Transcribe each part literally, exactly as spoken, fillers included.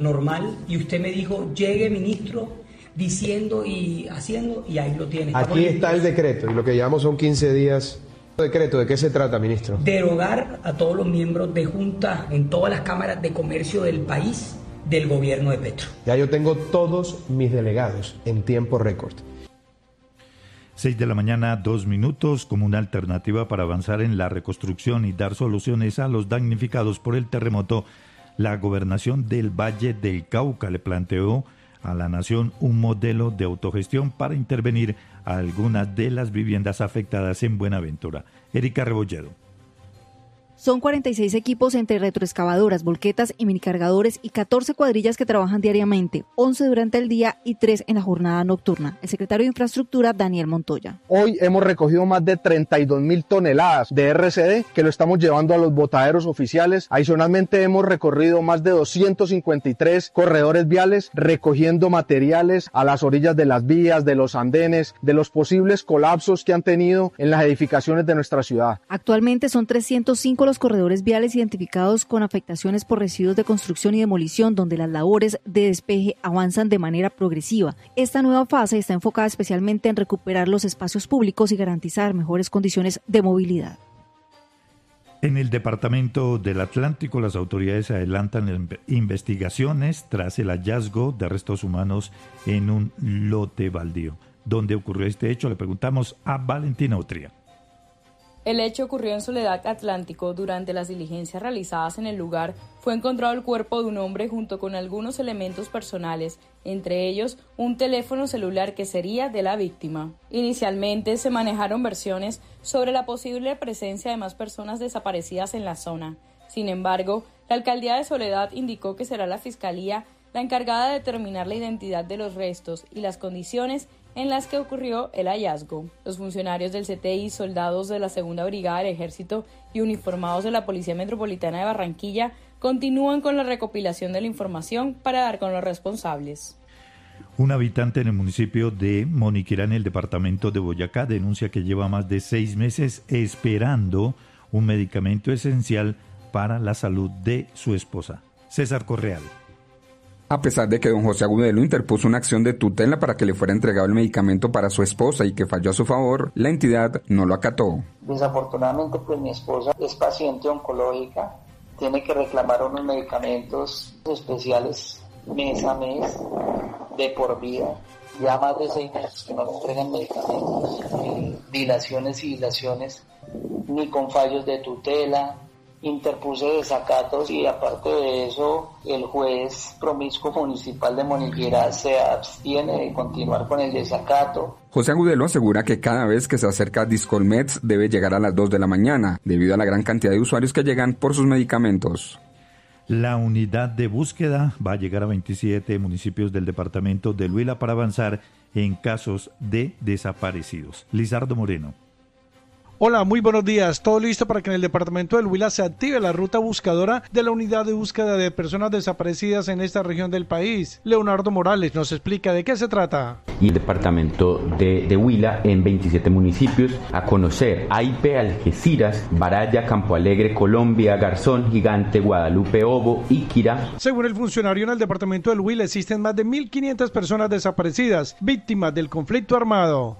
normal y usted me dijo, llegue ministro, diciendo y haciendo, y ahí lo tiene. Aquí está el decreto y lo que llevamos son quince días. ¿Decreto de qué se trata, ministro? Derogar a todos los miembros de junta en todas las cámaras de comercio del país del gobierno de Petro. Ya yo tengo todos mis delegados en tiempo récord. Seis de la mañana, dos minutos, como una alternativa para avanzar en la reconstrucción y dar soluciones a los damnificados por el terremoto. La gobernación del Valle del Cauca le planteó a la nación un modelo de autogestión para intervenir a algunas de las viviendas afectadas en Buenaventura. Erika Rebolledo. Son cuarenta y seis equipos entre retroexcavadoras, volquetas y minicargadores y catorce cuadrillas que trabajan diariamente, once durante el día y tres en la jornada nocturna. El secretario de Infraestructura, Daniel Montoya. Hoy hemos recogido más de treinta y dos mil toneladas de R C D que lo estamos llevando a los botaderos oficiales. Adicionalmente hemos recorrido más de doscientos cincuenta y tres corredores viales recogiendo materiales a las orillas de las vías, de los andenes, de los posibles colapsos que han tenido en las edificaciones de nuestra ciudad. Actualmente son trescientos cinco los corredores viales identificados con afectaciones por residuos de construcción y demolición, donde las labores de despeje avanzan de manera progresiva. Esta nueva fase está enfocada especialmente en recuperar los espacios públicos y garantizar mejores condiciones de movilidad. En el departamento del Atlántico, las autoridades adelantan investigaciones tras el hallazgo de restos humanos en un lote baldío. ¿Dónde ocurrió este hecho? Le preguntamos a Valentina Utría. El hecho ocurrió en Soledad Atlántico. Durante las diligencias realizadas en el lugar, fue encontrado el cuerpo de un hombre junto con algunos elementos personales, entre ellos un teléfono celular que sería de la víctima. Inicialmente se manejaron versiones sobre la posible presencia de más personas desaparecidas en la zona. Sin embargo, la alcaldía de Soledad indicó que será la Fiscalía la encargada de determinar la identidad de los restos y las condiciones en las que ocurrió el hallazgo. Los funcionarios del C T I, soldados de la Segunda Brigada del Ejército y uniformados de la Policía Metropolitana de Barranquilla continúan con la recopilación de la información para dar con los responsables. Un habitante en el municipio de Moniquirá, en el departamento de Boyacá, denuncia que lleva más de seis meses esperando un medicamento esencial para la salud de su esposa. César Correal. A pesar de que don José Agudelo interpuso una acción de tutela para que le fuera entregado el medicamento para su esposa y que falló a su favor, la entidad no lo acató. Desafortunadamente, pues mi esposa es paciente oncológica, tiene que reclamar unos medicamentos especiales mes a mes, de por vida. Ya más de seis meses que no le entregan medicamentos, eh, dilaciones y dilaciones, ni con fallos de tutela. Interpuse desacatos y aparte de eso, el juez promiscuo municipal de Moniquirá se abstiene de continuar con el desacato. José Agudelo asegura que cada vez que se acerca a Discolmeds debe llegar a las dos de la mañana, debido a la gran cantidad de usuarios que llegan por sus medicamentos. La unidad de búsqueda va a llegar a veintisiete municipios del departamento del Huila para avanzar en casos de desaparecidos. Lizardo Moreno. Hola, muy buenos días. Todo listo para que en el departamento del Huila se active la ruta buscadora de la unidad de búsqueda de personas desaparecidas en esta región del país. Leonardo Morales nos explica de qué se trata. Y el departamento de, de Huila en veintisiete municipios a conocer: Aipe, Algeciras, Baraya, Campo Alegre, Colombia, Garzón, Gigante, Guadalupe, Obo, Iquira. Según el funcionario, en el departamento del Huila existen más de mil quinientas personas desaparecidas, víctimas del conflicto armado.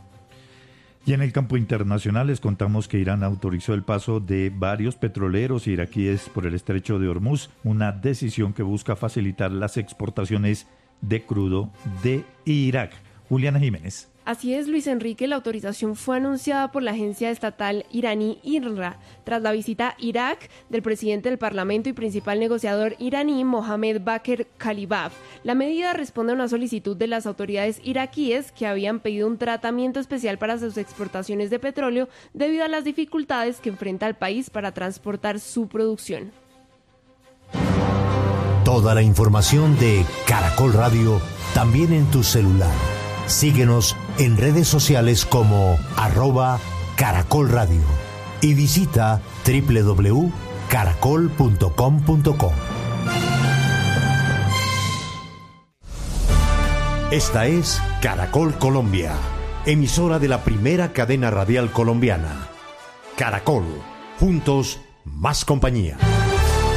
Y en el campo internacional les contamos que Irán autorizó el paso de varios petroleros iraquíes por el estrecho de Hormuz, una decisión que busca facilitar las exportaciones de crudo de Irak. Juliana Jiménez. Así es, Luis Enrique, la autorización fue anunciada por la agencia estatal iraní I R R A tras la visita a Irak del presidente del Parlamento y principal negociador iraní Mohamed Bakr Kalibaf. La medida responde a una solicitud de las autoridades iraquíes que habían pedido un tratamiento especial para sus exportaciones de petróleo debido a las dificultades que enfrenta el país para transportar su producción. Toda la información de Caracol Radio también en tu celular. Síguenos en redes sociales como arroba Caracol Radio y visita doble u doble u doble u punto caracol punto com punto co. Esta es Caracol Colombia, emisora de la primera cadena radial colombiana. Caracol, juntos más compañía.